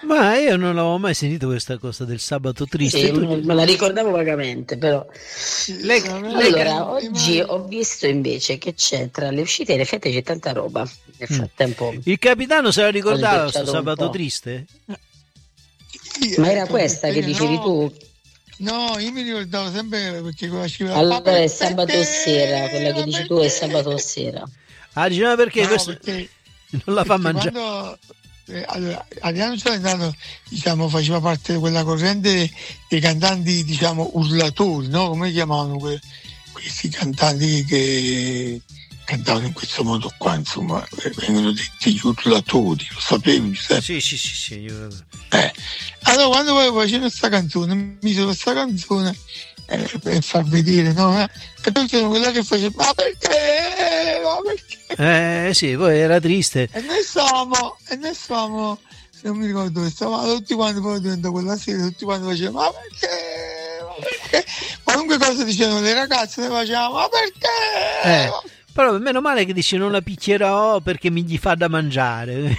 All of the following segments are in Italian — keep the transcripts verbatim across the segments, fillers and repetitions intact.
Ma io non avevo mai sentito questa cosa del sabato triste. Sì, Tu- me me la ricordavo vagamente, però. Lei- lei- Allora, oggi ho visto invece che c'è tra le uscite e le fette c'è tanta roba. Nel frattempo, Il capitano se la ricordava Ho sto sbirciato un sabato po'. triste? Sì, ma era ecco, questa che perché dicevi no, tu? No, io mi ricordavo sempre perché faceva Allora è sabato sera, quella che dici tu è sabato sera. Ah, diceva perché No, questo perché, non la fa perché mangiare. quando eh, allora, Adriano Celentano, diciamo, faceva parte di quella corrente dei cantanti, diciamo, urlatori, no? Come chiamavano que- questi cantanti che cantavano in questo modo qua, insomma, eh, vengono detti gli urlatori, lo sapevi, Giuseppe? Sì, sì, sì, sì. io- Eh. Allora quando poi facevano questa canzone, mi misero questa canzone eh, per far vedere, no? Eh? E poi c'era quella che faceva, ma perché? Ma perché? Eh sì, poi era triste. E noi stavamo, e noi stavamo, non mi ricordo dove stavamo, tutti quanti poi diventa quella sera, tutti quanti facevano, ma perché? Ma perché? Qualunque cosa dicevano le ragazze, ne facevamo, ma perché? Eh, però meno male che dice non la picchierò perché mi gli fa da mangiare.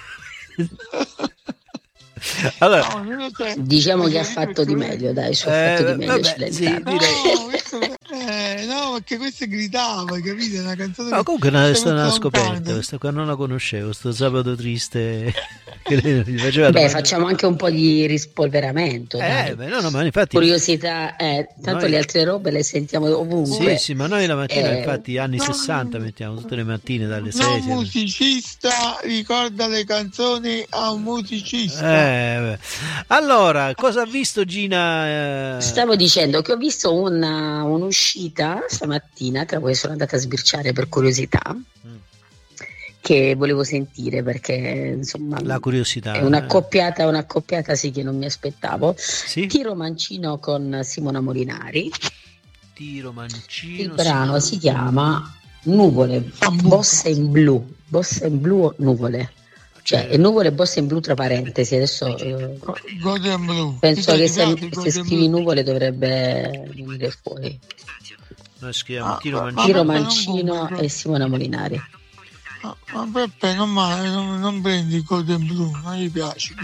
Allora, No, non lo so. Diciamo che ha Perché- fatto di meglio, dai, su ha Eh, fatto di meglio vabbè, sì, Celentano. direi. No, questo, eh, no, perché questo gridava, capito? È una canzone No, che comunque è una, c'è è stata una molto scoperta, lontano. questa qua non la conoscevo, sto sabato triste che gli faceva da Beh, mangiare. facciamo anche un po' di rispolveramento, Eh, dai. beh, no, no, ma infatti Curiosità, eh, tanto Noi- le altre robe le sentiamo sì, ovunque. sì, ma noi la mattina, Eh, infatti, anni no, sessanta mettiamo tutte le mattine dalle sei. Non siete- musicista ricorda le canzoni a un musicista. Eh, beh. Allora, cosa ha visto Gina? eh? Stavo dicendo che ho visto una, un'uscita stamattina, tra cui sono andata a sbirciare per curiosità, Mm. che volevo sentire perché insomma La curiosità. è eh. un'accoppiata, un'accoppiata sì che non mi aspettavo. Sì? Tiro Mancino con Simona Molinari. Tiro Mancino. Il brano sì. si chiama Nuvole, bossa in blu, bossa in blu o nuvole. Cioè, e nuvole bossa in blu tra parentesi. Adesso eh, Golden Blue. penso Ti che piace se, il se Golden scrivi Blue? nuvole dovrebbe venire fuori. Noi scriviamo Ah, Tiro ma- Mancino. Tiro ma- Mancino non- e Simona Molinari. Ma, ma Peppe non, male, non, non prendi il Golden Blue, non gli piace.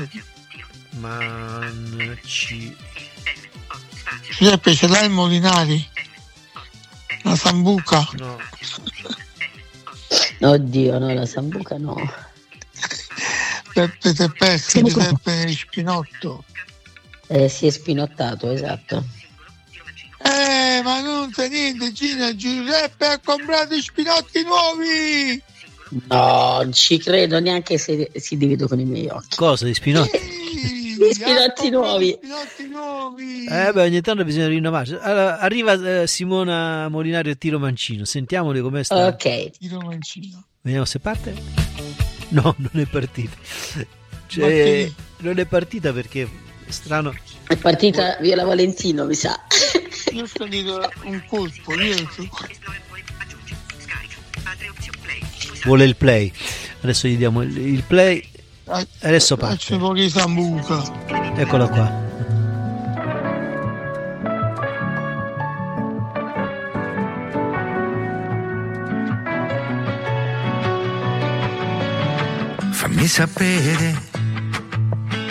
Manci. Giuseppe, ce l'hai il Molinari? La Sambuca? No. Oddio, no, la sambuca no. Peppe te persi, Giuseppe Spinotto. Eh, si è spinottato, esatto. Eh, ma non sa niente, Gina, Giuseppe ha comprato i spinotti nuovi! No, non ci credo neanche se si divido con i miei occhi. Cosa di Spinotti? Gli spinotti nuovi. Spinotti nuovi! Eh beh, ogni tanto bisogna rinnovarsi. Allora, arriva eh, Simona Molinari e Tiro Mancino. Sentiamoli com'è sta. Ok. Tiro Mancino. Vediamo se parte. No, non è partita. Cioè, Martini. non è partita perché è strano. È partita Viola Valentino, mi sa. Io ho sentito un colpo, io Vuole il play. Adesso gli diamo il, il play. Adesso faccio parte. un po' di sambuca. Eccola qua. Fammi sapere